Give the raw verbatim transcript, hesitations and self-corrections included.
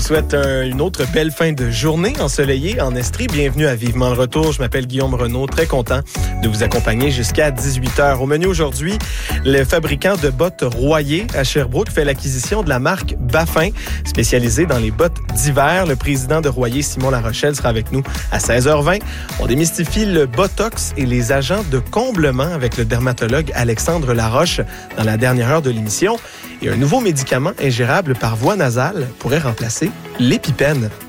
souhaite un, une autre belle fin de journée ensoleillée en Estrie. Bienvenue à Vivement le Retour. Je m'appelle Guillaume Renaud, très content de vous accompagner jusqu'à dix-huit heures. Au menu aujourd'hui, le fabricant de bottes Royer à Sherbrooke fait l'acquisition de la marque Baffin, spécialisée dans les bottes d'hiver. Le président de Royer, Simon Larochelle, sera avec nous à seize heures vingt. On démystifie le botox et les agents de comblement avec le dermatologue Alexandre Laroche dans la dernière heure de l'émission. Et un nouveau médicament ingérable par voie nasale pourrait remplacer l'épipène.